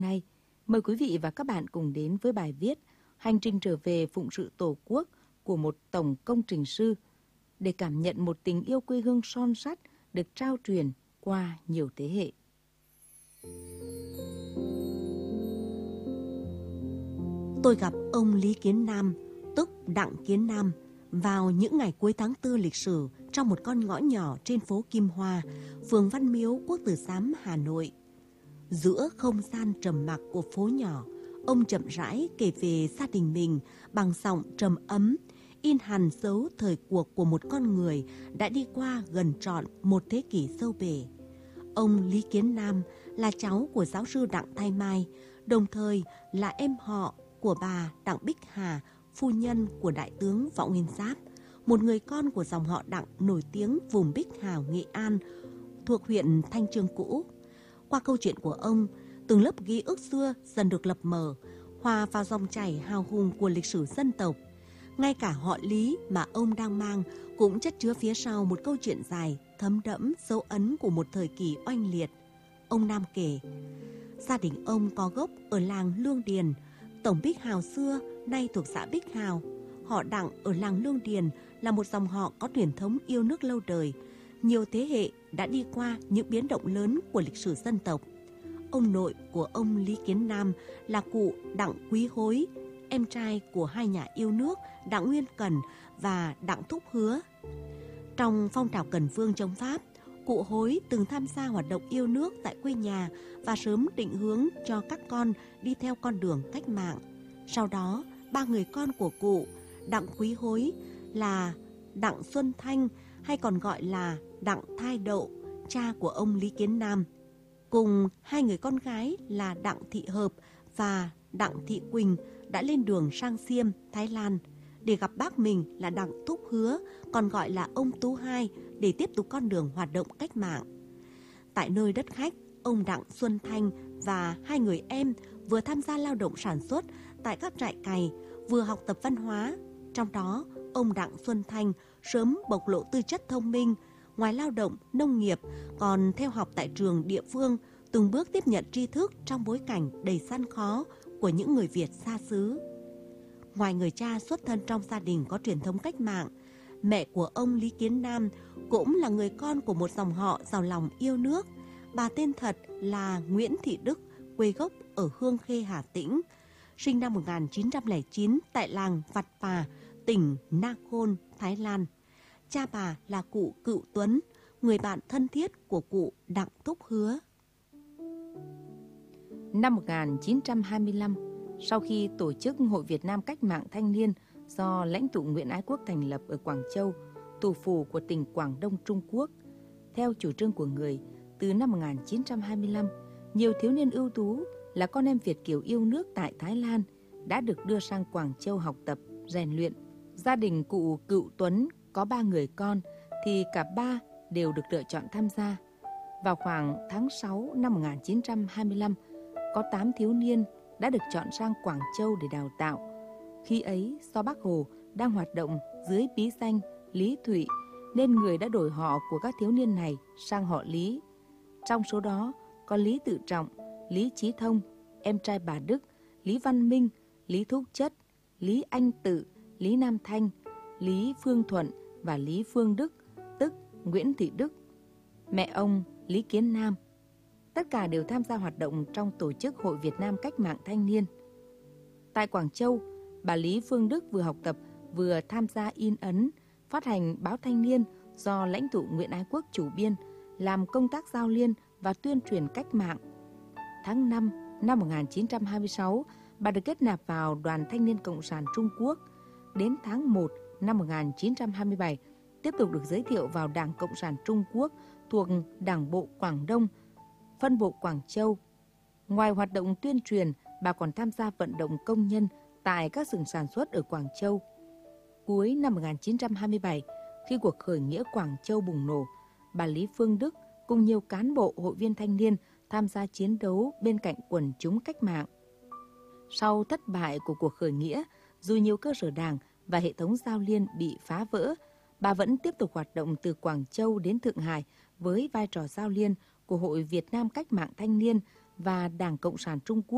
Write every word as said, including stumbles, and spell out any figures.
nay, mời quý vị và các bạn cùng đến với bài viết Hành trình trở về phụng sự Tổ quốc của một tổng công trình sư để cảm nhận một tình yêu quê hương son sắt được trao truyền qua nhiều thế hệ. Tôi gặp ông Lý Kiến Nam, tức Đặng Kiến Nam, vào những ngày cuối tháng tư lịch sử trong một con ngõ nhỏ trên phố Kim Hoa, phường Văn Miếu, Quốc Tử Giám, Hà Nội. Giữa không gian trầm mặc của phố nhỏ, ông chậm rãi kể về gia đình mình bằng giọng trầm ấm, in hằn dấu thời cuộc của một con người đã đi qua gần trọn một thế kỷ sâu bể. Ông Lý Kiến Nam là cháu của giáo sư Đặng Thái Mai, đồng thời là em họ của bà Đặng Bích Hà, phu nhân của Đại tướng Võ Nguyên Giáp, một người con của dòng họ Đặng nổi tiếng vùng Bích Hào, Nghệ An, thuộc huyện Thanh Chương cũ. Qua câu chuyện của ông, từng lớp ký ức xưa dần được lập mở, hòa vào dòng chảy hào hùng của lịch sử dân tộc. Ngay cả họ Lý mà ông đang mang cũng chất chứa phía sau một câu chuyện dài, thấm đẫm dấu ấn của một thời kỳ oanh liệt. Ông Nam kể, gia đình ông có gốc ở làng Lương Điền, tổng Bích Hào xưa nay thuộc xã Bích Hào. Họ Đặng ở làng Lương Điền là một dòng họ có truyền thống yêu nước lâu đời. Nhiều thế hệ đã đi qua những biến động lớn của lịch sử dân tộc. Ông nội của ông Lý Kiến Nam là cụ Đặng Quý Hối, em trai của hai nhà yêu nước Đặng Nguyên Cẩn và Đặng Thúc Hứa. Trong phong trào Cần Vương chống Pháp, cụ Hối từng tham gia hoạt động yêu nước tại quê nhà và sớm định hướng cho các con đi theo con đường cách mạng. Sau đó, ba người con của cụ Đặng Quý Hối là Đặng Xuân Thanh, hay còn gọi là Đặng Thai Đậu, cha của ông Lý Kiến Nam, cùng hai người con gái là Đặng Thị Hợp và Đặng Thị Quỳnh đã lên đường sang Xiêm, Thái Lan để gặp bác mình là Đặng Thúc Hứa, còn gọi là ông Tú Hai, để tiếp tục con đường hoạt động cách mạng. Tại nơi đất khách, ông Đặng Xuân Thanh và hai người em vừa tham gia lao động sản xuất tại các trại cày, vừa học tập văn hóa. Trong đó, ông Đặng Xuân Thanh sớm bộc lộ tư chất thông minh, ngoài lao động nông nghiệp còn theo học tại trường địa phương, từng bước tiếp nhận tri thức trong bối cảnh đầy gian khó của những người Việt xa xứ. Ngoài người cha xuất thân trong gia đình có truyền thống cách mạng, mẹ của ông Lý Kiến Nam cũng là người con của một dòng họ giàu lòng yêu nước. Bà tên thật là Nguyễn Thị Đức, quê gốc ở Hương Khê, Hà Tĩnh, sinh năm một nghìn chín trăm lẻ chín tại làng Vặt Pà, tỉnh Nakhon, Thái Lan. Cha bà là cụ Cựu Tuấn, người bạn thân thiết của cụ Đặng Thúc Hứa. Năm một nghìn chín trăm hai mươi lăm, sau khi tổ chức Hội Việt Nam Cách mạng Thanh niên do lãnh tụ Nguyễn Ái Quốc thành lập ở Quảng Châu, thủ phủ của tỉnh Quảng Đông, Trung Quốc, theo chủ trương của người, từ năm một nghìn chín trăm hai mươi lăm, nhiều thiếu niên ưu tú là con em Việt kiều yêu nước tại Thái Lan đã được đưa sang Quảng Châu học tập, rèn luyện. Gia đình cụ Cựu Tuấn có ba người con thì cả ba đều được lựa chọn tham gia. Vào khoảng tháng sáu năm một nghìn chín trăm hai mươi lăm, có tám thiếu niên đã được chọn sang Quảng Châu để đào tạo. Khi ấy, do Bác Hồ đang hoạt động dưới bí danh Lý Thụy, nên người đã đổi họ của các thiếu niên này sang họ Lý. Trong số đó có Lý Tự Trọng, Lý Chí Thông, em trai bà Đức, Lý Văn Minh, Lý Thúc Chất, Lý Anh Tự, Lý Nam Thanh, Lý Phương Thuận và Lý Phương Đức, tức Nguyễn Thị Đức. Mẹ ông Lý Kiến Nam. Tất cả đều tham gia hoạt động trong tổ chức Hội Việt Nam Cách mạng Thanh niên. Tại Quảng Châu, bà Lý Phương Đức vừa học tập vừa tham gia in ấn, phát hành báo Thanh niên do lãnh tụ Nguyễn Ái Quốc chủ biên, làm công tác giao liên và tuyên truyền cách mạng. Tháng năm năm một nghìn chín trăm hai mươi sáu, bà được kết nạp vào Đoàn Thanh niên Cộng sản Trung Quốc. Đến tháng một năm một nghìn chín trăm hai mươi bảy, tiếp tục được giới thiệu vào Đảng Cộng sản Trung Quốc thuộc Đảng bộ Quảng Đông, phân bộ Quảng Châu. Ngoài hoạt động tuyên truyền, bà còn tham gia vận động công nhân tại các xưởng sản xuất ở Quảng Châu. Cuối năm một nghìn chín trăm hai mươi bảy, khi cuộc khởi nghĩa Quảng Châu bùng nổ, bà Lý Phương Đức cùng nhiều cán bộ hội viên thanh niên tham gia chiến đấu bên cạnh quần chúng cách mạng. Sau thất bại của cuộc khởi nghĩa, dù nhiều cơ sở đảng và hệ thống giao liên bị phá vỡ, bà vẫn tiếp tục hoạt động từ Quảng Châu đến Thượng Hải với vai trò giao liên của Hội Việt Nam Cách mạng Thanh niên và Đảng Cộng sản Trung Quốc.